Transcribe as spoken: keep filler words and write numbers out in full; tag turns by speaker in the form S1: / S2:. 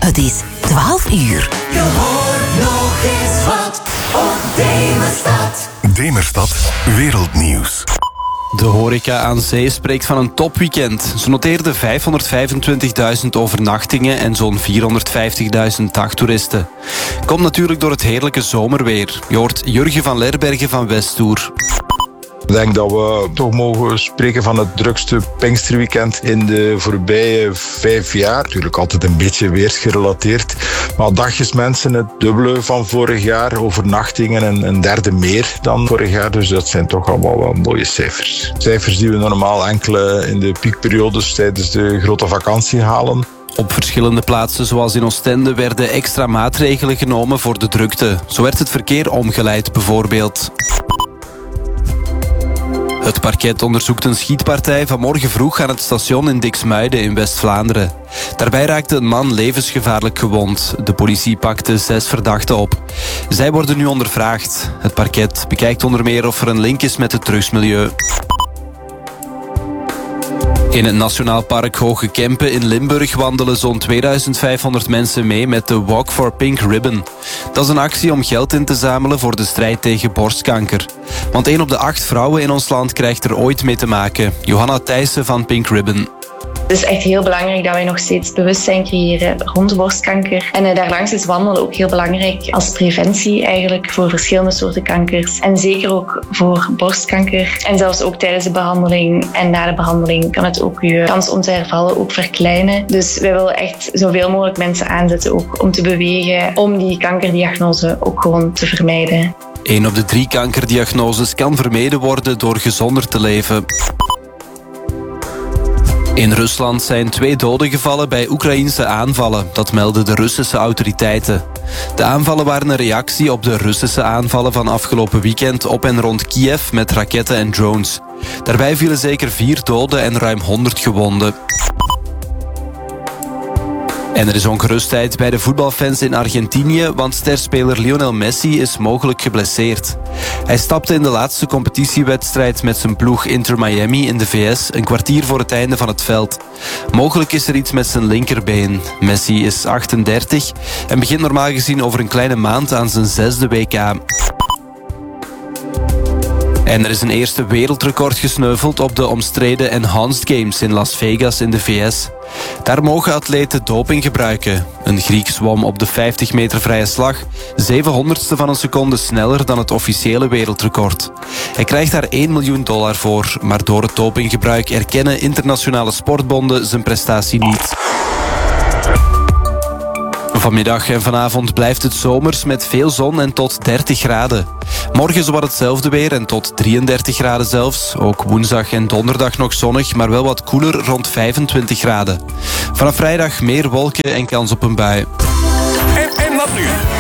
S1: Het is twaalf uur.
S2: Je hoort nog eens wat op Demerstad.
S3: Demerstad Wereldnieuws.
S4: De horeca aan zee spreekt van een topweekend. Ze noteerden vijfhonderdvijfentwintigduizend overnachtingen en zo'n vierhonderdvijftigduizend dagtoeristen. Komt natuurlijk door het heerlijke zomerweer. Je hoort Jurgen van Lerbergen van Westtour.
S5: Ik denk dat we toch mogen spreken van het drukste Pinksterweekend in de voorbije vijf jaar. Natuurlijk altijd een beetje weersgerelateerd. Maar dagjes mensen het dubbele van vorig jaar. Overnachtingen en een derde meer dan vorig jaar. Dus dat zijn toch allemaal wel mooie cijfers. Cijfers die we normaal enkele in de piekperiodes tijdens de grote vakantie halen.
S4: Op verschillende plaatsen, zoals in Oostende, werden extra maatregelen genomen voor de drukte. Zo werd het verkeer omgeleid bijvoorbeeld. Het parket onderzoekt een schietpartij vanmorgen vroeg aan het station in Diksmuiden in West-Vlaanderen. Daarbij raakte een man levensgevaarlijk gewond. De politie pakte zes verdachten op. Zij worden nu ondervraagd. Het parket bekijkt onder meer of er een link is met het drugsmilieu. In het Nationaal Park Hoge Kempen in Limburg wandelen zo'n tweeduizend vijfhonderd mensen mee met de Walk for Pink Ribbon. Dat is een actie om geld in te zamelen voor de strijd tegen borstkanker. Want één op de acht vrouwen in ons land krijgt er ooit mee te maken. Johanna Thijssen van Pink Ribbon.
S6: Het is echt heel belangrijk dat wij nog steeds bewustzijn creëren rond borstkanker. En uh, daarlangs is wandelen ook heel belangrijk als preventie eigenlijk voor verschillende soorten kankers. En zeker ook voor borstkanker. En zelfs ook tijdens de behandeling en na de behandeling kan het ook je kans om te hervallen ook verkleinen. Dus wij willen echt zoveel mogelijk mensen aanzetten ook om te bewegen, om die kankerdiagnose ook gewoon te vermijden.
S4: Eén op de drie kankerdiagnoses kan vermeden worden door gezonder te leven. In Rusland zijn twee doden gevallen bij Oekraïense aanvallen. Dat melden de Russische autoriteiten. De aanvallen waren een reactie op de Russische aanvallen van afgelopen weekend op en rond Kiev met raketten en drones. Daarbij vielen zeker vier doden en ruim honderd gewonden. En er is ongerustheid bij de voetbalfans in Argentinië, want sterspeler Lionel Messi is mogelijk geblesseerd. Hij stapte in de laatste competitiewedstrijd met zijn ploeg Inter Miami in de V S een kwartier voor het einde van het veld. Mogelijk is er iets met zijn linkerbeen. Messi is achtendertig en begint normaal gezien over een kleine maand aan zijn zesde W K. En er is een eerste wereldrecord gesneuveld op de omstreden Enhanced Games in Las Vegas in de V S. Daar mogen atleten doping gebruiken. Een Griek zwom op de vijftig meter vrije slag zevenhonderdste van een seconde sneller dan het officiële wereldrecord. Hij krijgt daar één miljoen dollar voor, maar door het dopinggebruik erkennen internationale sportbonden zijn prestatie niet. Vanmiddag en vanavond blijft het zomers met veel zon en tot dertig graden. Morgen zowat hetzelfde weer en tot drieëndertig graden zelfs. Ook woensdag en donderdag nog zonnig, maar wel wat koeler rond vijfentwintig graden. Vanaf vrijdag meer wolken en kans op een bui.
S3: En, en wat nu?